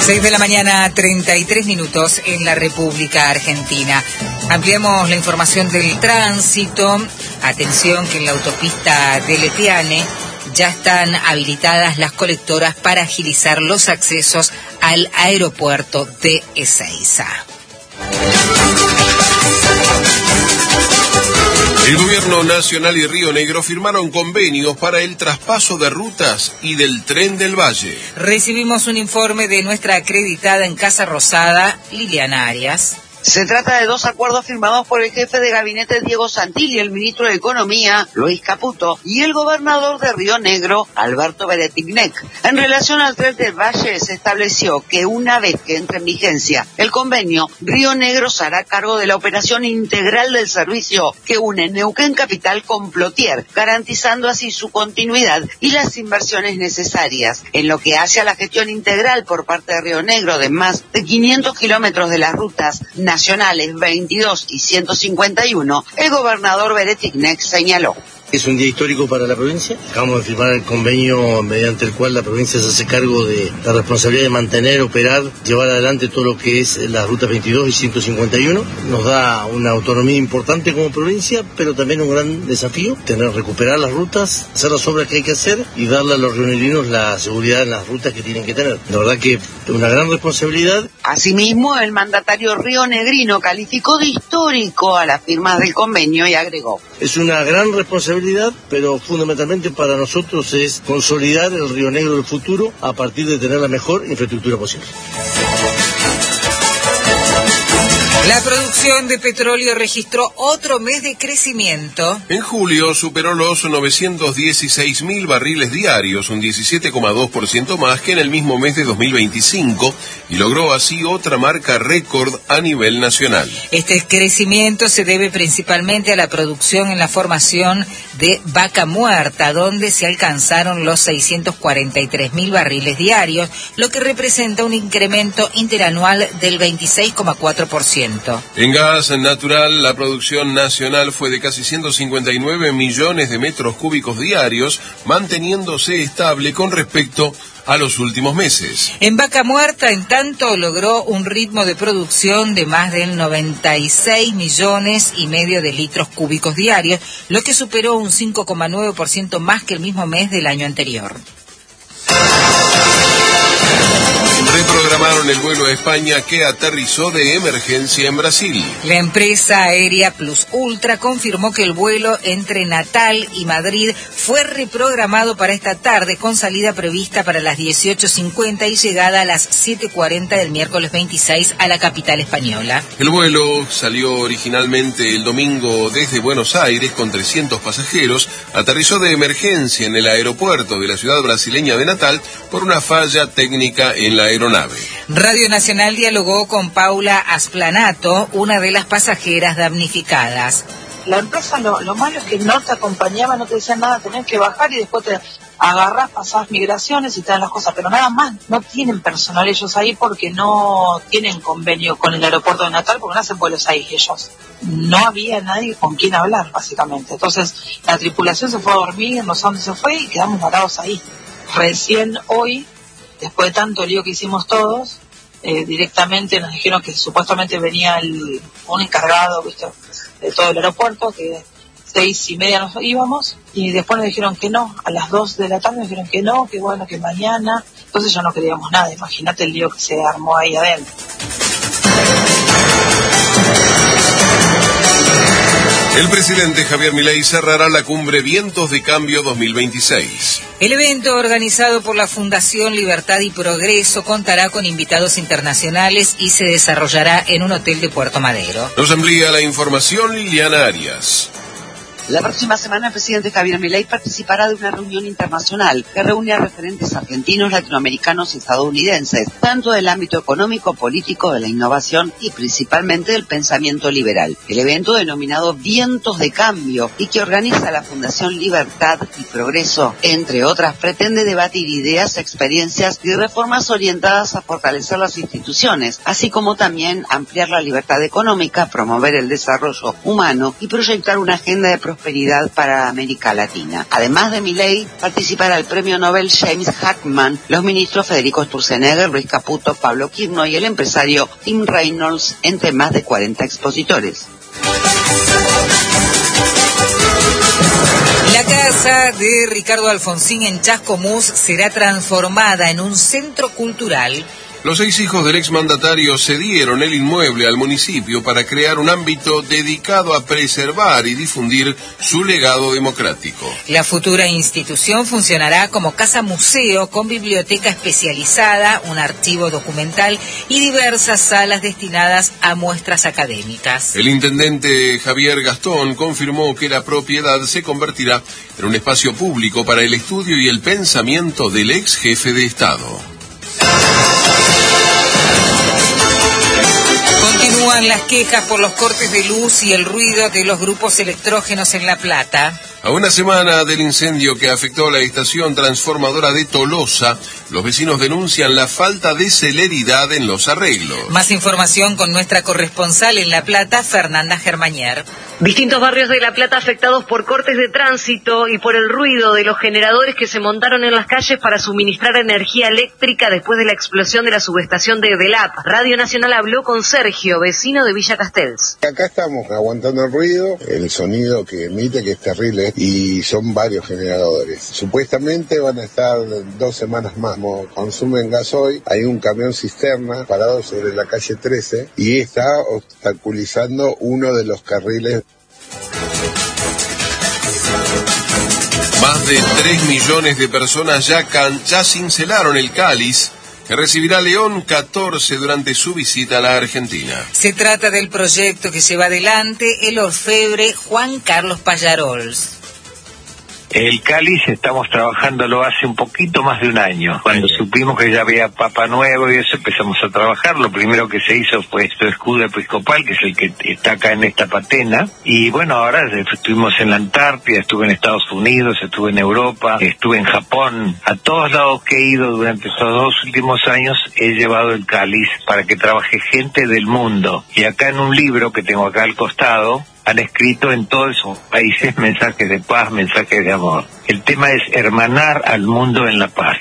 6 de la mañana, 33 minutos en la República Argentina. Ampliamos la información del tránsito. Atención que en la autopista de Letiane ya están habilitadas las colectoras para agilizar los accesos al aeropuerto de Ezeiza. El Gobierno Nacional y Río Negro firmaron convenios para el traspaso de rutas y del Tren del Valle. Recibimos un informe de nuestra acreditada en Casa Rosada, Liliana Arias. Se trata de dos acuerdos firmados por el jefe de gabinete Diego Santilli, el ministro de Economía, Luis Caputo, y el gobernador de Río Negro, Alberto Beretignek. En relación al Tren del Valle, se estableció que una vez que entre en vigencia el convenio, Río Negro se hará cargo de la operación integral del servicio que une Neuquén Capital con Plotier, garantizando así su continuidad y las inversiones necesarias. En lo que hace a la gestión integral por parte de Río Negro de más de 500 kilómetros de las rutas nacionales 22 y 151, el gobernador Beretignek señaló. Es un día histórico para la provincia. Acabamos de firmar el convenio mediante el cual la provincia se hace cargo de la responsabilidad de mantener, operar, llevar adelante todo lo que es las rutas 22 y 151. Nos da una autonomía importante como provincia, pero también un gran desafío, recuperar las rutas, hacer las obras que hay que hacer y darle a los rionegrinos la seguridad en las rutas que tienen que tener. La verdad que una gran responsabilidad. Asimismo, el mandatario rionegrino calificó de histórico a las firmas del convenio y agregó. Es una gran responsabilidad, pero fundamentalmente para nosotros es consolidar el Río Negro del futuro a partir de tener la mejor infraestructura posible. La producción de petróleo registró otro mes de crecimiento. En julio superó los 916.000 barriles diarios, un 17,2% más que en el mismo mes de 2025, y logró así otra marca récord a nivel nacional. Este crecimiento se debe principalmente a la producción en la formación de Vaca Muerta, donde se alcanzaron los 643.000 barriles diarios, lo que representa un incremento interanual del 26,4%. En gas natural, la producción nacional fue de casi 159 millones de metros cúbicos diarios, manteniéndose estable con respecto a los últimos meses. En Vaca Muerta, en tanto, logró un ritmo de producción de más del 96 millones y medio de litros cúbicos diarios, lo que superó un 5,9% más que el mismo mes del año anterior. Reprogramaron el vuelo a España que aterrizó de emergencia en Brasil. La empresa aérea Plus Ultra confirmó que el vuelo entre Natal y Madrid fue reprogramado para esta tarde, con salida prevista para las 18:50 y llegada a las 7:40 del miércoles 26 a la capital española. El vuelo salió originalmente el domingo desde Buenos Aires con 300 pasajeros, aterrizó de emergencia en el aeropuerto de la ciudad brasileña de Natal por una falla técnica en la aeronave. Radio Nacional dialogó con Paula Asplanato, una de las pasajeras damnificadas. La empresa lo malo es que no te acompañaba, no te decían nada, tenés que bajar y después te agarrás, pasás migraciones y te dan las cosas, pero nada más. No tienen personal ellos ahí porque no tienen convenio con el aeropuerto de Natal, porque no hacen vuelos ahí ellos. No había nadie con quien hablar, básicamente. Entonces la tripulación se fue a dormir, no sé dónde se fue y quedamos varados ahí. Recién hoy, después de tanto lío que hicimos todos, directamente nos dijeron que supuestamente venía un encargado, ¿viste?, de todo el aeropuerto, que 6:30 nos íbamos, y después nos dijeron que no, a las 2 de la tarde nos dijeron que no, que bueno, que mañana. Entonces ya no queríamos nada, imagínate el lío que se armó ahí adentro. El presidente Javier Milei cerrará la cumbre Vientos de Cambio 2026. El evento, organizado por la Fundación Libertad y Progreso, contará con invitados internacionales y se desarrollará en un hotel de Puerto Madero. Nos amplía la información Liliana Arias. La próxima semana el presidente Javier Milei participará de una reunión internacional que reúne a referentes argentinos, latinoamericanos y estadounidenses, tanto del ámbito económico, político, de la innovación y principalmente del pensamiento liberal. El evento, denominado Vientos de Cambio y que organiza la Fundación Libertad y Progreso, entre otras, pretende debatir ideas, experiencias y reformas orientadas a fortalecer las instituciones, así como también ampliar la libertad económica, promover el desarrollo humano y proyectar una agenda de prosperidad prosperidad para América Latina. Además de Milei, participará el premio Nobel James Hartman, los ministros Federico Sturzenegger, Luis Caputo, Pablo Quirno y el empresario Tim Reynolds, entre más de 40 expositores. La casa de Ricardo Alfonsín en Chascomús será transformada en un centro cultural. Los 6 hijos del exmandatario cedieron el inmueble al municipio para crear un ámbito dedicado a preservar y difundir su legado democrático. La futura institución funcionará como casa-museo con biblioteca especializada, un archivo documental y diversas salas destinadas a muestras académicas. El intendente Javier Gastón confirmó que la propiedad se convertirá en un espacio público para el estudio y el pensamiento del ex jefe de Estado. Continúan las quejas por los cortes de luz y el ruido de los grupos electrógenos en La Plata. A una semana del incendio que afectó la estación transformadora de Tolosa, los vecinos denuncian la falta de celeridad en los arreglos. Más información con nuestra corresponsal en La Plata, Fernanda Germañer. Distintos barrios de La Plata afectados por cortes de tránsito y por el ruido de los generadores que se montaron en las calles para suministrar energía eléctrica después de la explosión de la subestación de Delap. Radio Nacional habló con Sergio, vecino de Villa Castells. Acá estamos aguantando el ruido, el sonido que emite, que es terrible, y son varios generadores. Supuestamente van a estar 2 semanas más. Como consumen gasoil, hay un camión cisterna parado sobre la calle 13 y está obstaculizando uno de los carriles. Más de 3 millones de personas ya cincelaron el cáliz que recibirá León XIV durante su visita a la Argentina. Se trata del proyecto que lleva adelante el orfebre Juan Carlos Pallarols. El cáliz estamos trabajándolo hace un poquito más de un año. Cuando supimos que ya había Papa Nuevo y eso, empezamos a trabajar. Lo primero que se hizo fue este escudo episcopal, que es el que está acá en esta patena. Y bueno, ahora estuvimos en la Antártida, estuve en Estados Unidos, estuve en Europa, estuve en Japón. A todos lados que he ido durante estos 2 últimos años he llevado el cáliz para que trabaje gente del mundo. Y acá en un libro que tengo acá al costado, han escrito en todos esos países mensajes de paz, mensajes de amor. El tema es hermanar al mundo en la paz.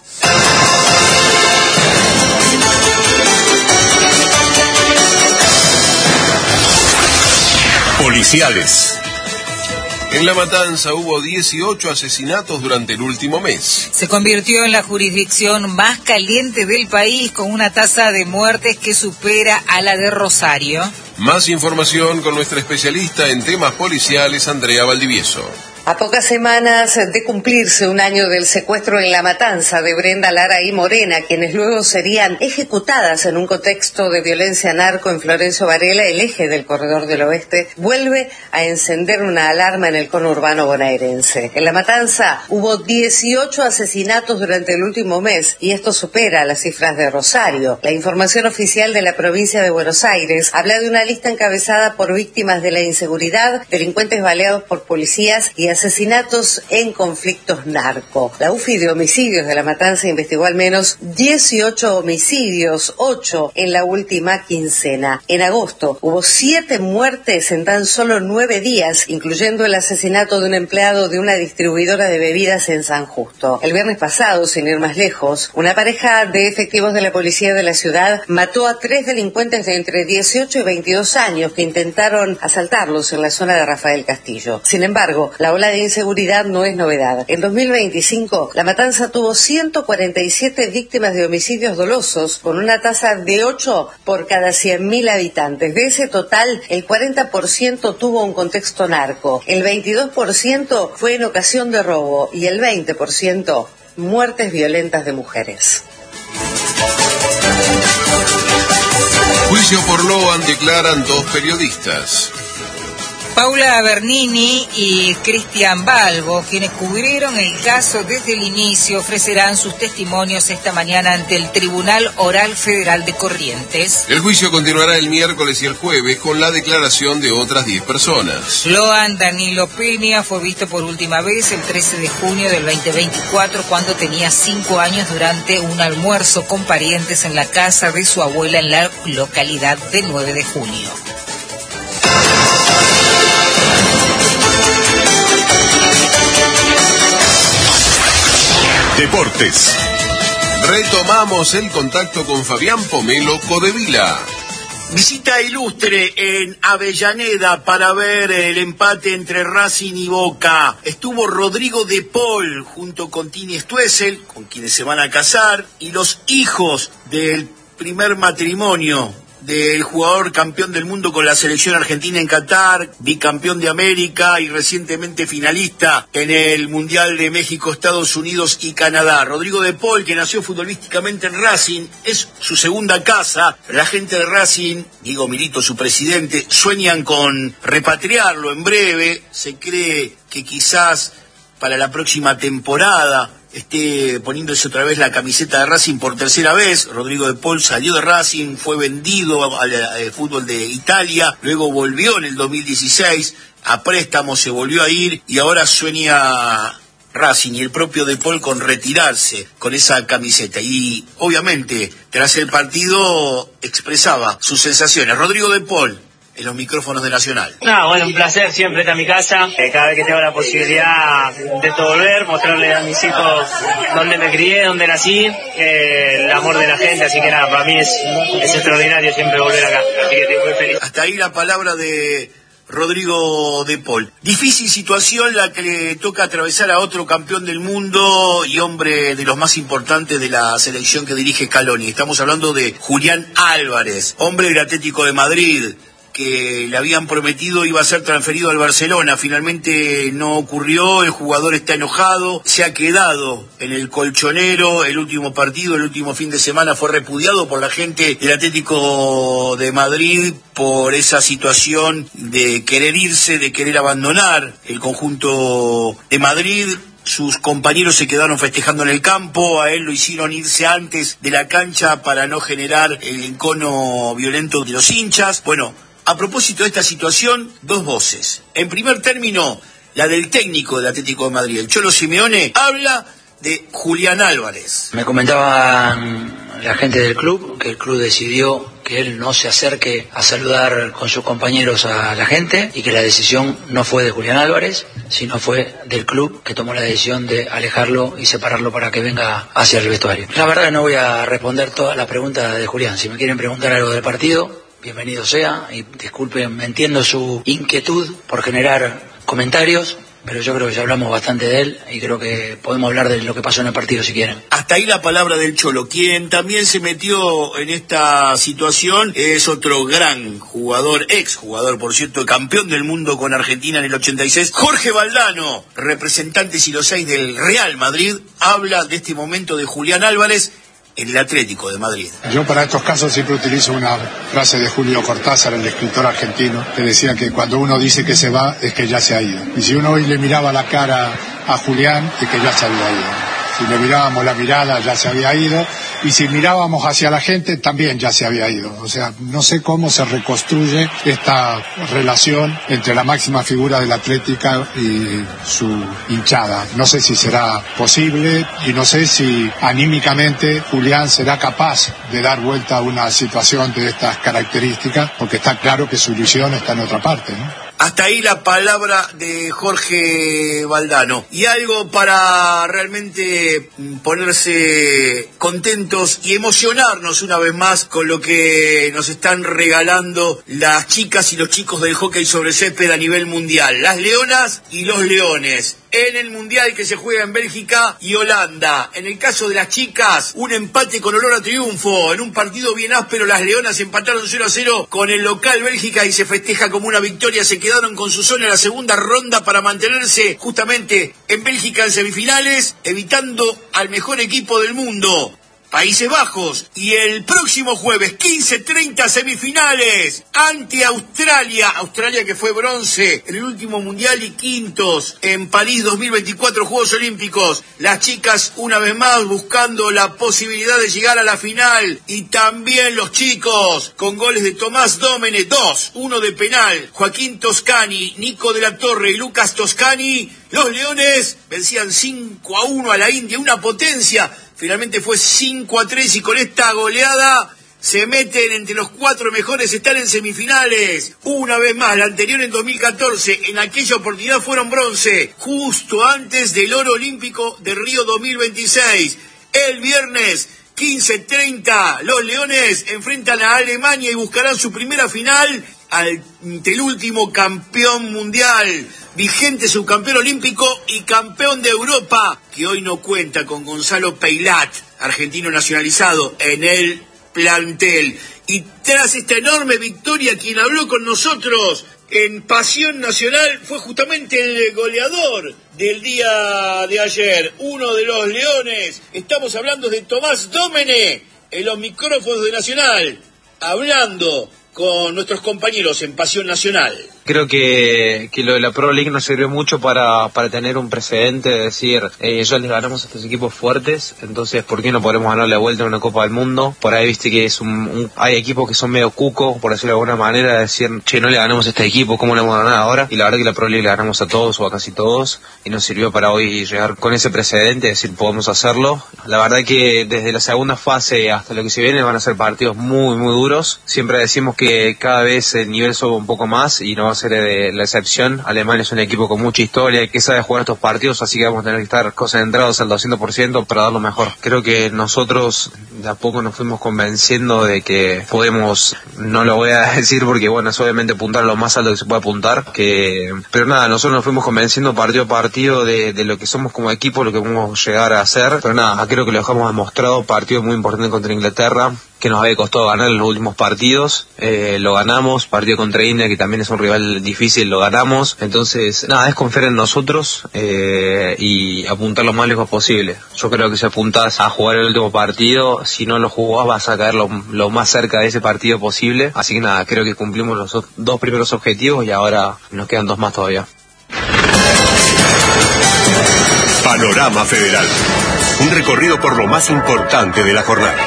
Policiales. En La Matanza hubo 18 asesinatos durante el último mes. Se convirtió en la jurisdicción más caliente del país, con una tasa de muertes que supera a la de Rosario. Más información con nuestra especialista en temas policiales, Andrea Valdivieso. A pocas semanas de cumplirse un año del secuestro en La Matanza de Brenda Lara y Morena, quienes luego serían ejecutadas en un contexto de violencia narco en Florencio Varela, el eje del Corredor del Oeste, vuelve a encender una alarma en el conurbano bonaerense. En La Matanza hubo 18 asesinatos durante el último mes y esto supera las cifras de Rosario. La información oficial de la provincia de Buenos Aires habla de una lista encabezada por víctimas de la inseguridad, delincuentes baleados por policías y asesinatos en conflictos narco. La UFI de homicidios de La Matanza investigó al menos 18 homicidios, 8 en la última quincena. En agosto hubo 7 muertes en tan solo 9 días, incluyendo el asesinato de un empleado de una distribuidora de bebidas en San Justo. El viernes pasado, sin ir más lejos, una pareja de efectivos de la policía de la ciudad mató a 3 delincuentes de entre 18 y 22 años que intentaron asaltarlos en la zona de Rafael Castillo. Sin embargo, la ola de inseguridad no es novedad. En 2025, La Matanza tuvo 147 víctimas de homicidios dolosos, con una tasa de 8 por cada 100.000 habitantes. De ese total, el 40% tuvo un contexto narco, el 22% fue en ocasión de robo y el 20% muertes violentas de mujeres. Juicio por Loan declaran 2 periodistas. Paula Bernini y Cristian Balbo, quienes cubrieron el caso desde el inicio, ofrecerán sus testimonios esta mañana ante el Tribunal Oral Federal de Corrientes. El juicio continuará el miércoles y el jueves con la declaración de otras 10 personas. Loan Danilo Peña fue visto por última vez el 13 de junio del 2024 cuando tenía 5 años durante un almuerzo con parientes en la casa de su abuela en la localidad de 9 de junio. Deportes. Retomamos el contacto con Fabián Pomelo Codevila. Visita ilustre en Avellaneda para ver el empate entre Racing y Boca. Estuvo Rodrigo de Paul junto con Tini Stoessel, con quienes se van a casar, y los hijos del primer matrimonio del jugador campeón del mundo con la selección argentina en Qatar, bicampeón de América y recientemente finalista en el Mundial de México, Estados Unidos y Canadá. Rodrigo de Paul, que nació futbolísticamente en Racing, es su segunda casa. La gente de Racing, Diego Milito, su presidente, sueñan con repatriarlo en breve. Se cree que quizás para la próxima temporada esté poniéndose otra vez la camiseta de Racing por tercera vez. Rodrigo de Paul salió de Racing, fue vendido al fútbol de Italia, luego volvió en el 2016, a préstamo se volvió a ir y ahora sueña Racing y el propio de Paul con retirarse con esa camiseta. Y obviamente, tras el partido, expresaba sus sensaciones. Rodrigo de Paul, en los micrófonos de Nacional. Bueno, un placer siempre estar en mi casa. Cada vez que tengo la posibilidad de volver, mostrarle a mis hijos dónde me crié, dónde nací, el amor de la gente. Así que nada, para mí es extraordinario siempre volver acá. Así que estoy muy feliz. Hasta ahí la palabra de Rodrigo de Paul. Difícil situación la que le toca atravesar a otro campeón del mundo y hombre de los más importantes de la selección que dirige Scaloni. Estamos hablando de Julián Álvarez, hombre del Atlético de Madrid, que le habían prometido iba a ser transferido al Barcelona. Finalmente no ocurrió, el jugador está enojado, se ha quedado en el colchonero. El último partido, el último fin de semana fue repudiado por la gente del Atlético de Madrid por esa situación de querer irse, de querer abandonar el conjunto de Madrid. Sus compañeros se quedaron festejando en el campo, a él lo hicieron irse antes de la cancha para no generar el encono violento de los hinchas. Bueno, a propósito de esta situación, dos voces. En primer término, la del técnico del Atlético de Madrid, el Cholo Simeone, habla de Julián Álvarez. Me comentaban la gente del club que el club decidió que él no se acerque a saludar con sus compañeros a la gente y que la decisión no fue de Julián Álvarez, sino fue del club que tomó la decisión de alejarlo y separarlo para que venga hacia el vestuario. La verdad no voy a responder todas las preguntas de Julián. Si me quieren preguntar algo del partido, bienvenido sea, y disculpen, entiendo su inquietud por generar comentarios, pero yo creo que ya hablamos bastante de él y creo que podemos hablar de lo que pasó en el partido si quieren. Hasta ahí la palabra del Cholo. Quien también se metió en esta situación es otro gran jugador, exjugador, por cierto, campeón del mundo con Argentina en el 86, Jorge Valdano, representante si lo sabéis del Real Madrid, habla de este momento de Julián Álvarez en el Atlético de Madrid. Yo para estos casos siempre utilizo una frase de Julio Cortázar, el escritor argentino, que decía que cuando uno dice que se va es que ya se ha ido. Y si uno hoy le miraba la cara a Julián es que ya se había ido. Si le mirábamos la mirada ya se había ido, y si mirábamos hacia la gente también ya se había ido. O sea, no sé cómo se reconstruye esta relación entre la máxima figura de la Atlética y su hinchada. No sé si será posible y no sé si anímicamente Julián será capaz de dar vuelta a una situación de estas características, porque está claro que su ilusión está en otra parte, ¿no? Hasta ahí la palabra de Jorge Valdano. Y algo para realmente ponerse contentos y emocionarnos una vez más con lo que nos están regalando las chicas y los chicos del hockey sobre césped a nivel mundial. Las leonas y los leones. En el Mundial que se juega en Bélgica y Holanda. En el caso de las chicas, un empate con olor a triunfo. En un partido bien áspero, las leonas empataron 0-0 con el local Bélgica y se festeja como una victoria. Se quedaron con su zona en la segunda ronda para mantenerse justamente en Bélgica en semifinales, evitando al mejor equipo del mundo, Países Bajos. Y el próximo jueves, 15:30, semifinales ante Australia. Australia que fue bronce en el último mundial y quintos en París 2024, Juegos Olímpicos. Las chicas una vez más buscando la posibilidad de llegar a la final. Y también los chicos con goles de Tomás Domene, 2, uno de penal, Joaquín Toscani, Nico de la Torre y Lucas Toscani. Los leones vencían 5-1 a la India, una potencia. Finalmente fue 5-3 y con esta goleada se meten entre los 4 mejores, están en semifinales. Una vez más, la anterior en 2014, en aquella oportunidad fueron bronce, justo antes del oro olímpico de Río 2026. El viernes 15:30, los Leones enfrentan a Alemania y buscarán su primera final ante el último campeón mundial, vigente subcampeón olímpico y campeón de Europa, que hoy no cuenta con Gonzalo Peilat, argentino nacionalizado, en el plantel. Y tras esta enorme victoria, quien habló con nosotros en Pasión Nacional fue justamente el goleador del día de ayer, uno de los Leones. Estamos hablando de Tomás Domene, en los micrófonos de Nacional, hablando con nuestros compañeros en Pasión Nacional. Creo que lo de la Pro League nos sirvió mucho para tener un precedente de decir, ya les ganamos a estos equipos fuertes, entonces ¿por qué no podemos ganar la vuelta en una Copa del Mundo? Por ahí viste que es hay equipos que son medio cucos, por decirlo de alguna manera, de decir, che, no le ganamos a este equipo, ¿cómo le vamos a ganar ahora? Y la verdad que la Pro League le ganamos a todos o a casi todos, y nos sirvió para hoy llegar con ese precedente, decir, podemos hacerlo. La verdad que desde la segunda fase hasta lo que se viene van a ser partidos muy, muy duros. Siempre decimos que cada vez el nivel sube un poco más y no va a ser la excepción. Alemania es un equipo con mucha historia y que sabe jugar estos partidos, así que vamos a tener que estar concentrados al 200% para dar lo mejor. Creo que nosotros de a poco nos fuimos convenciendo de que podemos, no lo voy a decir porque bueno, es obviamente apuntar a lo más alto que se puede apuntar, pero nada, nosotros nos fuimos convenciendo partido a partido de lo que somos como equipo, lo que podemos llegar a hacer, pero nada, creo que lo dejamos demostrado. Partido muy importante contra Inglaterra, que nos había costado ganar en los últimos partidos, lo ganamos. Partido contra India, que también es un rival difícil, lo ganamos. Entonces, nada, es confiar en nosotros y apuntar lo más lejos posible. Yo creo que si apuntás a jugar el último partido, si no lo jugás vas a caer lo más cerca de ese partido posible. Así que nada, creo que cumplimos los 2 primeros objetivos y ahora nos quedan 2 más todavía. Panorama Federal. Un recorrido por lo más importante de la jornada.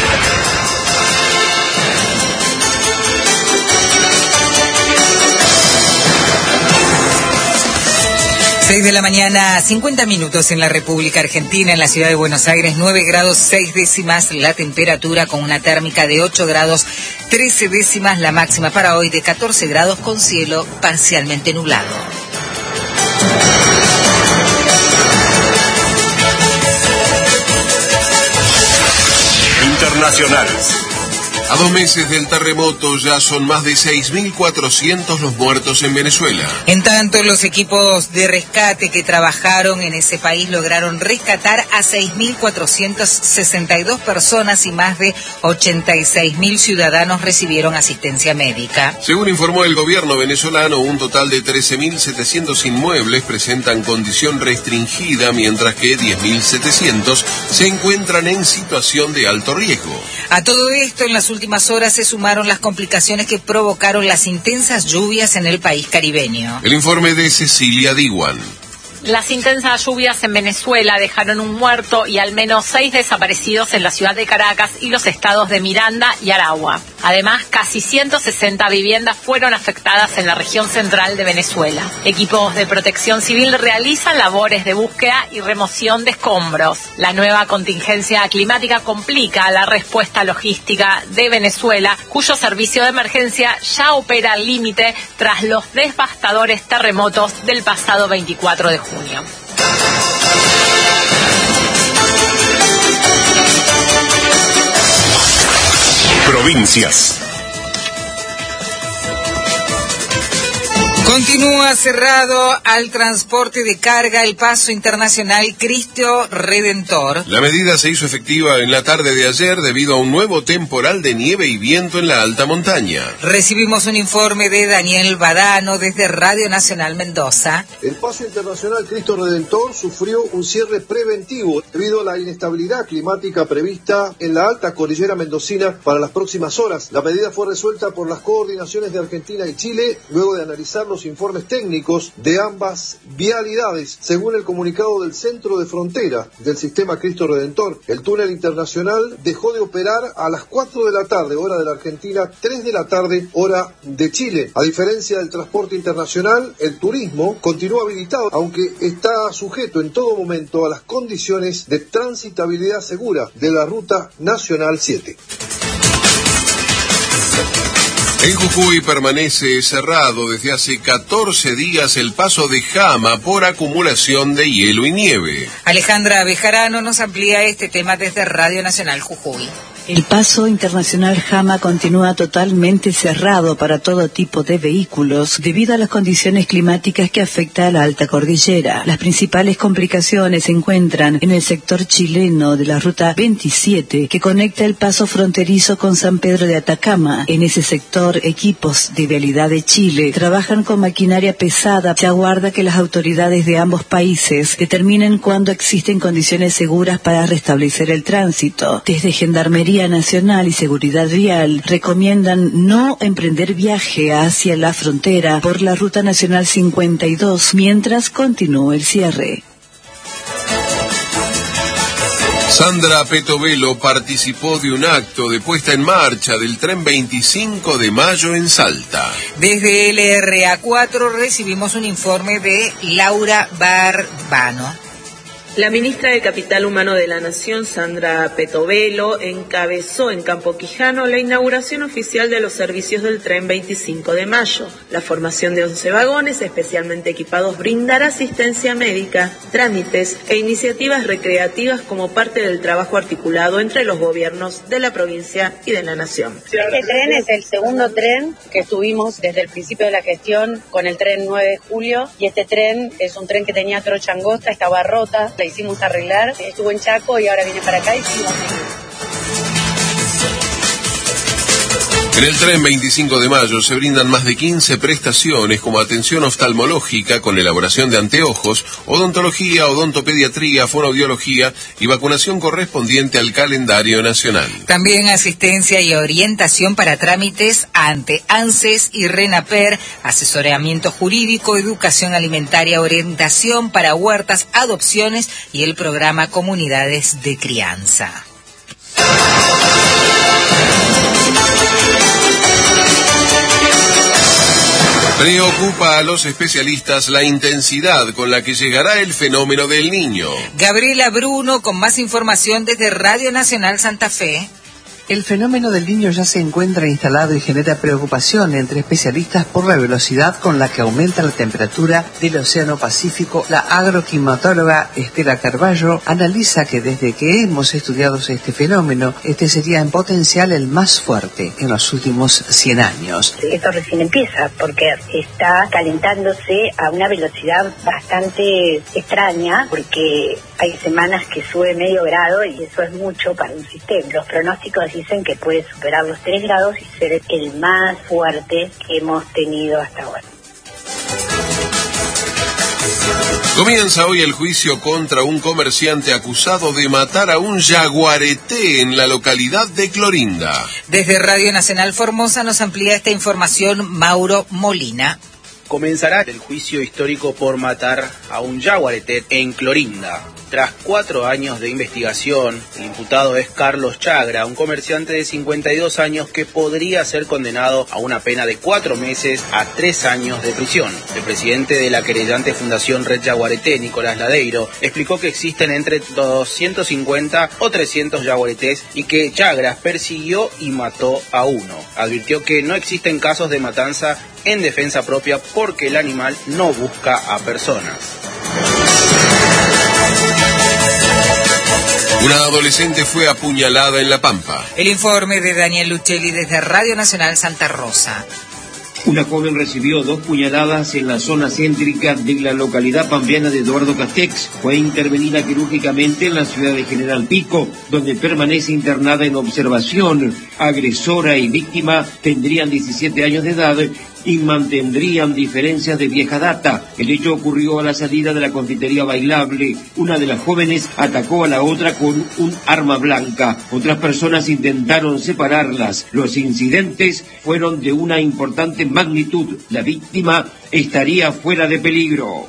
De la mañana, 50 minutos en la República Argentina, en la ciudad de Buenos Aires, 9 grados 6 décimas la temperatura, con una térmica de 8 grados 13 décimas, la máxima para hoy de 14 grados con cielo parcialmente nublado. Internacionales. A 2 meses del terremoto ya son más de 6.400 los muertos en Venezuela. En tanto, los equipos de rescate que trabajaron en ese país lograron rescatar a 6.462 personas y más de 86.000 ciudadanos recibieron asistencia médica. Según informó el gobierno venezolano, un total de 13.700 inmuebles presentan condición restringida, mientras que 10.700 se encuentran en situación de alto riesgo. A todo esto, en las últimas horas se sumaron las complicaciones que provocaron las intensas lluvias en el país caribeño. El informe de Cecilia Diwan. Las intensas lluvias en Venezuela dejaron un muerto y al menos 6 desaparecidos en la ciudad de Caracas y los estados de Miranda y Aragua. Además, casi 160 viviendas fueron afectadas en la región central de Venezuela. Equipos de protección civil realizan labores de búsqueda y remoción de escombros. La nueva contingencia climática complica la respuesta logística de Venezuela, cuyo servicio de emergencia ya opera al límite tras los devastadores terremotos del pasado 24 de junio. Provincias. Continúa cerrado al transporte de carga el paso internacional Cristo Redentor. La medida se hizo efectiva en la tarde de ayer debido a un nuevo temporal de nieve y viento en la alta montaña. Recibimos un informe de Daniel Badano desde Radio Nacional Mendoza. El paso internacional Cristo Redentor sufrió un cierre preventivo debido a la inestabilidad climática prevista en la alta cordillera mendocina para las próximas horas. La medida fue resuelta por las coordinaciones de Argentina y Chile luego de analizar los informes técnicos de ambas vialidades. Según el comunicado del Centro de Frontera del Sistema Cristo Redentor, el túnel internacional dejó de operar a las 4 de la tarde, hora de la Argentina, 3 de la tarde, hora de Chile. A diferencia del transporte internacional, el turismo continúa habilitado, aunque está sujeto en todo momento a las condiciones de transitabilidad segura de la Ruta Nacional 7. En Jujuy permanece cerrado desde hace 14 días el paso de Jama por acumulación de hielo y nieve. Alejandra Bejarano nos amplía este tema desde Radio Nacional Jujuy. El paso internacional Jama continúa totalmente cerrado para todo tipo de vehículos debido a las condiciones climáticas que afecta a la alta cordillera. Las principales complicaciones se encuentran en el sector chileno de la ruta 27 que conecta el paso fronterizo con San Pedro de Atacama. En ese sector, equipos de Vialidad de Chile trabajan con maquinaria pesada. Se aguarda que las autoridades de ambos países determinen cuándo existen condiciones seguras para restablecer el tránsito. Desde Gendarmería Nacional y Seguridad Vial recomiendan no emprender viaje hacia la frontera por la Ruta Nacional 52 mientras continúe el cierre. Sandra Petovelo participó de un acto de puesta en marcha del tren 25 de mayo en Salta. Desde LRA4 recibimos un informe de Laura Barbano. La ministra de Capital Humano de la Nación, Sandra Petovelo, encabezó en Campo Quijano la inauguración oficial de los servicios del tren 25 de mayo. La formación de 11 vagones especialmente equipados brindará asistencia médica, trámites e iniciativas recreativas como parte del trabajo articulado entre los gobiernos de la provincia y de la Nación. Este tren es el segundo tren que estuvimos desde el principio de la gestión con el tren 9 de julio y este tren es un tren que tenía trocha angosta, estaba rota. La hicimos arreglar, estuvo en Chaco y ahora viene para acá y seguimos. En el tren 25 de mayo se brindan más de 15 prestaciones como atención oftalmológica con elaboración de anteojos, odontología, odontopediatría, fonoaudiología y vacunación correspondiente al calendario nacional. También asistencia y orientación para trámites ante ANSES y RENAPER, asesoramiento jurídico, educación alimentaria, orientación para huertas, adopciones y el programa Comunidades de Crianza. Preocupa a los especialistas la intensidad con la que llegará el fenómeno del Niño. Gabriela Bruno con más información desde Radio Nacional Santa Fe. El fenómeno del Niño ya se encuentra instalado y genera preocupación entre especialistas por la velocidad con la que aumenta la temperatura del Océano Pacífico. La agroclimatóloga Estela Carballo analiza que desde que hemos estudiado este fenómeno, este sería en potencial el más fuerte en los últimos 100 años. Esto recién empieza porque está calentándose a una velocidad bastante extraña porque hay semanas que sube medio grado y eso es mucho para un sistema. Los pronósticos dicen que puede superar los 3 grados y ser el más fuerte que hemos tenido hasta ahora. Comienza hoy el juicio contra un comerciante acusado de matar a un yaguareté en la localidad de Clorinda. Desde Radio Nacional Formosa nos amplía esta información Mauro Molina. Comenzará el juicio histórico por matar a un yaguareté en Clorinda. Tras 4 años de investigación, el imputado es Carlos Chagra, un comerciante de 52 años que podría ser condenado a una pena de 4 meses a 3 años de prisión. El presidente de la querellante Fundación Red Yaguareté, Nicolás Ladeiro, explicó que existen entre 250 o 300 yaguaretés y que Chagra persiguió y mató a uno. Advirtió que no existen casos de matanza en defensa propia porque el animal no busca a personas. Una adolescente fue apuñalada en La Pampa. El informe de Daniel Luchelli desde Radio Nacional Santa Rosa. Una joven recibió 2 puñaladas en la zona céntrica de la localidad pampeana de Eduardo Castex. Fue intervenida quirúrgicamente en la ciudad de General Pico, donde permanece internada en observación. Agresora y víctima tendrían 17 años de edad y mantendrían diferencias de vieja data. El hecho ocurrió a la salida de la confitería Bailable. Una de las jóvenes atacó a la otra con un arma blanca. Otras personas intentaron separarlas. Los incidentes fueron de una importante magnitud. La víctima estaría fuera de peligro.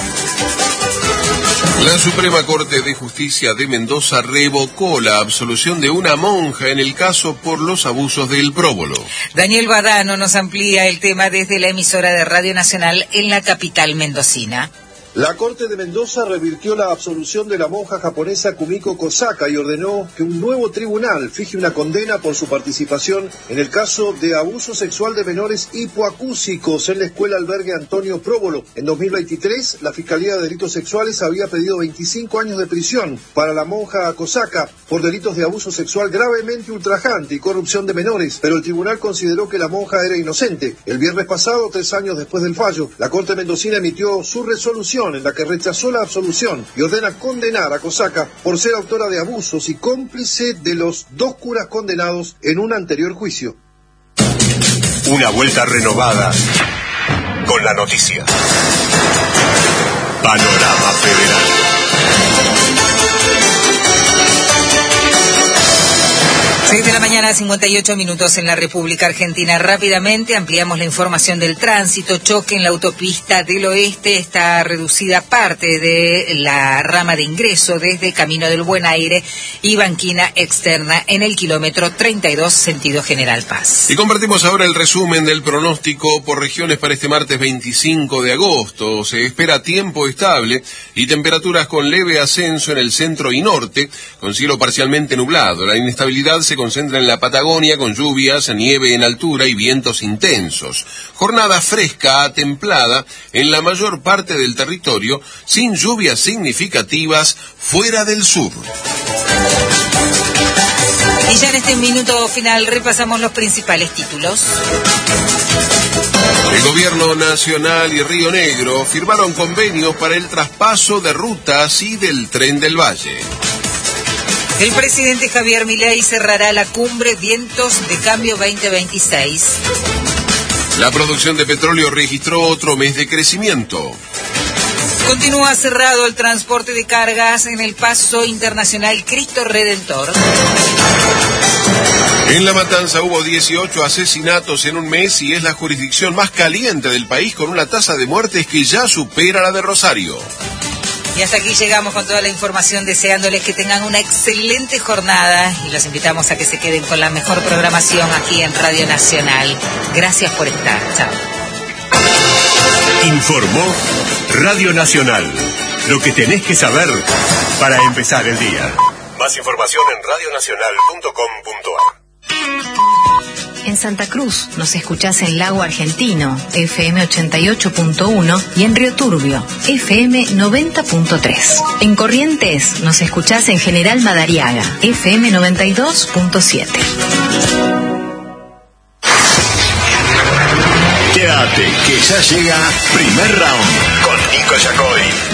La Suprema Corte de Justicia de Mendoza revocó la absolución de una monja en el caso por los abusos del próbolo. Daniel Badano nos amplía el tema desde la emisora de Radio Nacional en la capital mendocina. La Corte de Mendoza revirtió la absolución de la monja japonesa Kumiko Kosaka y ordenó que un nuevo tribunal fije una condena por su participación en el caso de abuso sexual de menores hipoacúsicos en la escuela albergue Antonio Próbolo. En 2023, la Fiscalía de Delitos Sexuales había pedido 25 años de prisión para la monja Kosaka por delitos de abuso sexual gravemente ultrajante y corrupción de menores, pero el tribunal consideró que la monja era inocente. El viernes pasado, 3 años después del fallo, la Corte mendocina emitió su resolución en la que rechazó la absolución y ordena condenar a Kosaka por ser autora de abusos y cómplice de los 2 curas condenados en un anterior juicio. Una vuelta renovada con la noticia. Panorama Federal. 6 de la mañana, 58 minutos en la República Argentina. Rápidamente ampliamos la información del tránsito. Choque en la autopista del Oeste. Está reducida parte de la rama de ingreso desde Camino del Buen Aire y banquina externa en el kilómetro 32, sentido General Paz. Y compartimos ahora el resumen del pronóstico por regiones para este martes 25 de agosto. Se espera tiempo estable y temperaturas con leve ascenso en el centro y norte, con cielo parcialmente nublado. La inestabilidad se concentra en la Patagonia con lluvias, nieve en altura y vientos intensos. Jornada fresca a templada en la mayor parte del territorio, sin lluvias significativas fuera del sur. Y ya en este minuto final repasamos los principales títulos. El Gobierno Nacional y Río Negro firmaron convenios para el traspaso de rutas y del Tren del Valle. El presidente Javier Milei cerrará la cumbre Vientos de Cambio 2026. La producción de petróleo registró otro mes de crecimiento. Continúa cerrado el transporte de cargas en el paso internacional Cristo Redentor. En La Matanza hubo 18 asesinatos en un mes y es la jurisdicción más caliente del país con una tasa de muertes que ya supera la de Rosario. Y hasta aquí llegamos con toda la información, deseándoles que tengan una excelente jornada y los invitamos a que se queden con la mejor programación aquí en Radio Nacional. Gracias por estar. Chao. Informó Radio Nacional. Lo que tenés que saber para empezar el día. Más información en radionacional.com.ar. En Santa Cruz nos escuchás en Lago Argentino, FM 88.1 y en Río Turbio, FM 90.3. En Corrientes nos escuchás en General Madariaga, FM 92.7. Quédate, que ya llega Primer Round con Nico Yacoy.